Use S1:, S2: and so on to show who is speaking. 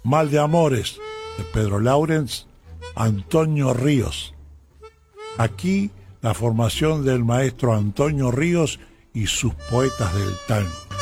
S1: Mal de Amores, de Pedro Laurens, Antonio Ríos. Aquí la formación del maestro Antonio Ríos y sus poetas del tango.